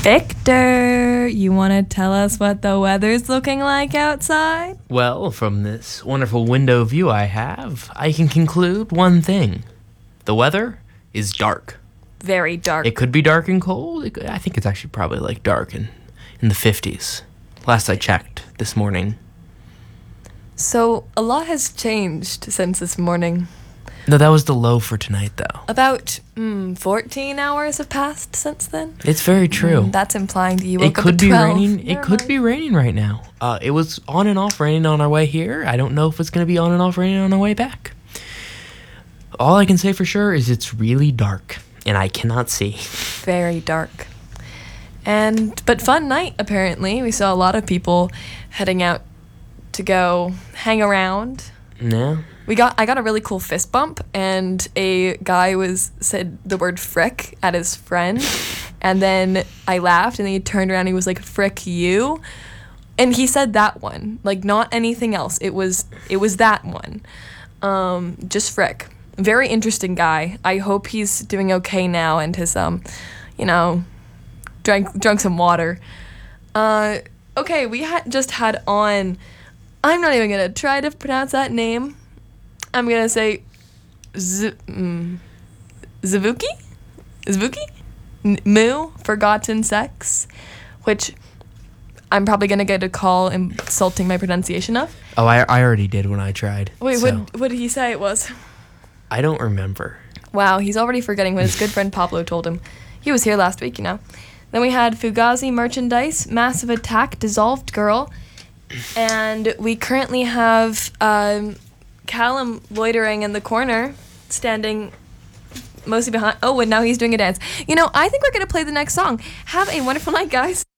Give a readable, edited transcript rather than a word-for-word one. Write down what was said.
Victor, you want to tell us what the weather's looking like outside? Well, from this wonderful window view I have, I can conclude one thing. The weather is dark. Very dark. It could be dark and cold. I think it's actually probably like dark in the 50s. Last I checked this morning. So, a lot has changed since this morning. No, that was the low for tonight, though. About 14 hours have passed since then. It's very true. That's implying that you It woke up could at be 12. raining. It could be raining right now. It was on and off raining on our way here. I don't know if it's going to be on and off raining on our way back. All I can say for sure is it's really dark, and I cannot see. Very dark. But fun night, apparently. We saw a lot of people heading out to go hang around. Yeah. I got a really cool fist bump, and a guy said the word frick at his friend, and then I laughed, and then he turned around and he was like, frick you, and he said that one, like not anything else. It was that one, just frick. Very interesting guy. I hope he's doing okay now and has drunk some water. Okay, we just had on. I'm not even gonna try to pronounce that name. I'm gonna say Zavuki? Moo, Forgotten Sex, which I'm probably gonna get a call insulting my pronunciation of. Oh, I already did when I tried. Wait, so. what did he say it was? I don't remember. Wow, he's already forgetting what his good friend Pablo told him. He was here last week, you know. Then we had Fugazi Merchandise, Massive Attack, Dissolved Girl, and we currently have Callum loitering in the corner, standing mostly behind. Oh, and now he's doing a dance. You know, I think we're going to play the next song. Have a wonderful night, guys.